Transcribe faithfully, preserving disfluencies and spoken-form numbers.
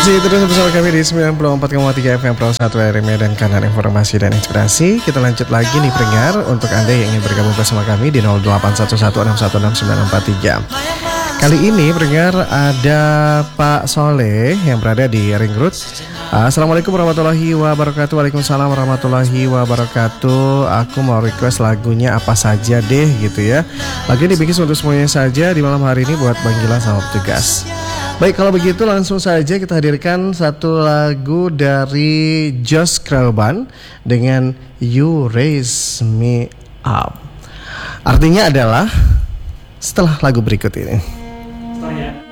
Masih terus bersama kami di sembilan puluh empat koma tiga F M Pro satu R M dan kanal informasi dan inspirasi. Kita lanjut lagi nih pendengar, untuk Anda yang ingin bergabung bersama kami di nol delapan satu satu enam satu enam sembilan empat tiga. Kali ini pendengar ada Pak Soleh yang berada di Ring Road. Assalamualaikum warahmatullahi wabarakatuh. Waalaikumsalam warahmatullahi wabarakatuh. Aku mau request lagunya apa saja deh gitu ya. Lagu ini dibikin untuk semuanya saja di malam hari ini buat Bang Gilang sama petugas. Baik, kalau begitu langsung saja kita hadirkan satu lagu dari Josh Groban dengan You Raise Me Up. Artinya adalah setelah lagu berikut ini.